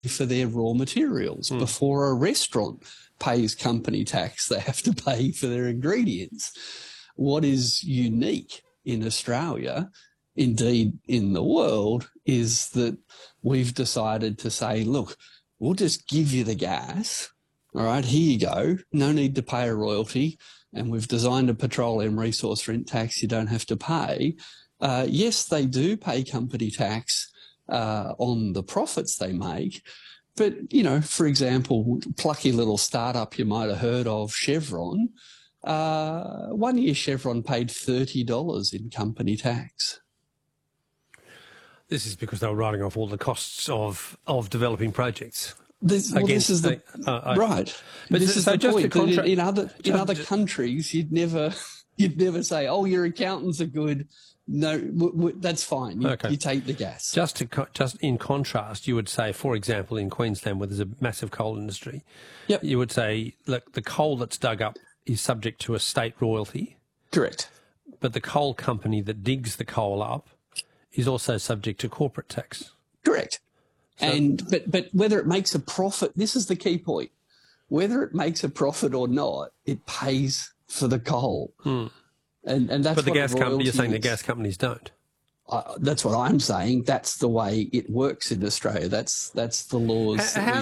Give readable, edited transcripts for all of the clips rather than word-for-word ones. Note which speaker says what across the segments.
Speaker 1: for their raw materials. Before a restaurant pays company tax, they have to pay for their ingredients. What is unique in Australia, indeed in the world, is that we've decided to say, look, we'll just give you the gas. All right, here you go. No need to pay a royalty. And we've designed a petroleum resource rent tax you don't have to pay. Yes, they do pay company tax on the profits they make. But, you know, for example, plucky little startup you might have heard of, Chevron, 1 year Chevron paid $30 in company tax.
Speaker 2: This is because they were writing off all the costs of developing projects.
Speaker 1: This is the right. But this is the point. In other countries, you'd never say, "Oh, your accountants are good." No, that's fine. You take the gas.
Speaker 2: Just in contrast, you would say, for example, in Queensland, where there's a massive coal industry, you would say, look, the coal that's dug up is subject to a state royalty.
Speaker 1: Correct.
Speaker 2: But the coal company that digs the coal up is also subject to corporate tax.
Speaker 1: Correct. So, but whether it makes a profit, this is the key point. Whether it makes a profit or not, it pays for the coal. And that's
Speaker 2: but the
Speaker 1: what
Speaker 2: gas company, you're saying
Speaker 1: is.
Speaker 2: the gas companies don't.
Speaker 1: That's what I'm saying. That's the way it works in Australia. That's the laws. How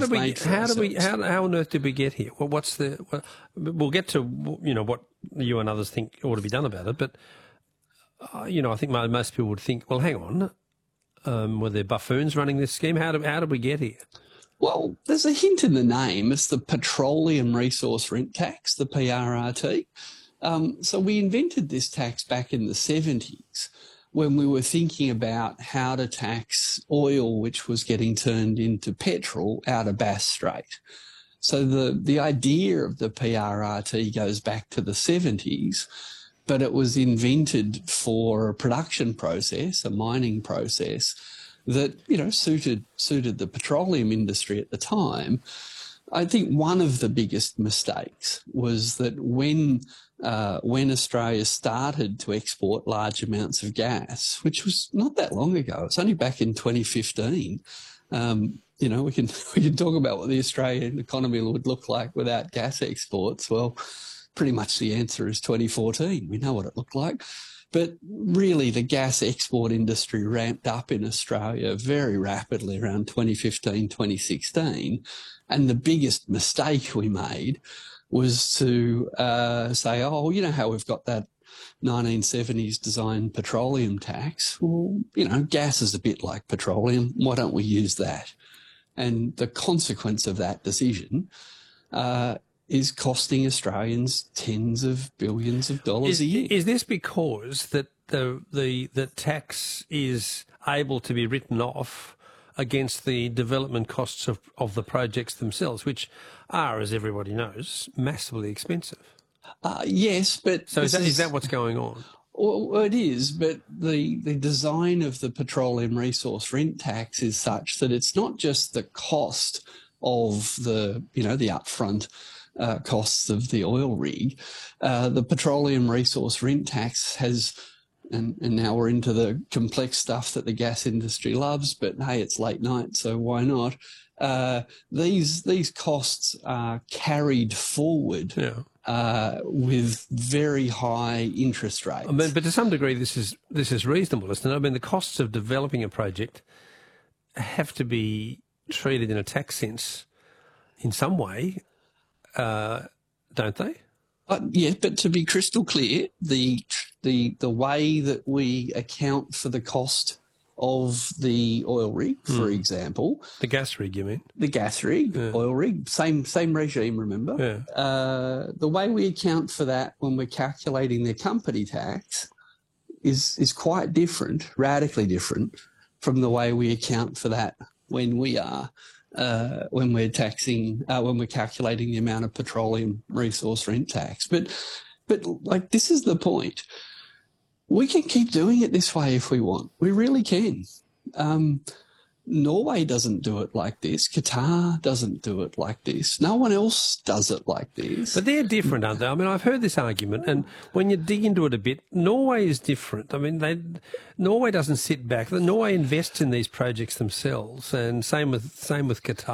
Speaker 2: on earth did we get here? Well, we'll get to what you and others think ought to be done about it. But I think most people would think, well, hang on. Were there buffoons running this scheme? How did we get here?
Speaker 1: Well, there's a hint in the name. It's the Petroleum Resource Rent Tax, the PRRT. So we invented this tax back in the 70s when we were thinking about how to tax oil, which was getting turned into petrol out of Bass Strait. So the idea of the PRRT goes back to the 70s, but it was invented for a production process, a mining process that, suited the petroleum industry at the time. I think one of the biggest mistakes was that when Australia started to export large amounts of gas, which was not that long ago, it's only back in 2015. We can talk about what the Australian economy would look like without gas exports. Well, pretty much the answer is 2014. We know what it looked like. But really, the gas export industry ramped up in Australia very rapidly around 2015, 2016. And the biggest mistake we made was to say, oh, you know how we've got that 1970s designed petroleum tax? Well, gas is a bit like petroleum. Why don't we use that? And the consequence of that decision is costing Australians tens of billions of dollars a year.
Speaker 2: Is this because that the tax is able to be written off against the development costs of the projects themselves, which are, as everybody knows, massively expensive?
Speaker 1: Yes, but...
Speaker 2: So is that what's going on?
Speaker 1: Well, it is, but the design of the petroleum resource rent tax is such that it's not just the cost of the upfront costs of the oil rig. The petroleum resource rent tax has, and now we're into the complex stuff that the gas industry loves, but hey, it's late night, so why not? These costs are carried forward with very high interest rates.
Speaker 2: I mean, but to some degree, this is reasonable, isn't it? I mean, the costs of developing a project have to be treated in a tax sense in some way, don't they?
Speaker 1: Yeah, but to be crystal clear, the way that we account for the cost of the oil rig, for example.
Speaker 2: The gas rig, you mean?
Speaker 1: The gas rig, oil rig, same regime, remember?
Speaker 2: Yeah.
Speaker 1: The way we account for that when we're calculating their company tax is quite different, radically different from the way we account for that when we're calculating the amount of petroleum resource rent tax. But like, this is the point. We can keep doing it this way if we want. We really can. Norway doesn't do it like this. Qatar doesn't do it like this. No one else does it like this.
Speaker 2: But they're different, aren't they? I mean, I've heard this argument, and when you dig into it a bit, Norway is different. I mean, Norway doesn't sit back. Norway invests in these projects themselves, and same with Qatar.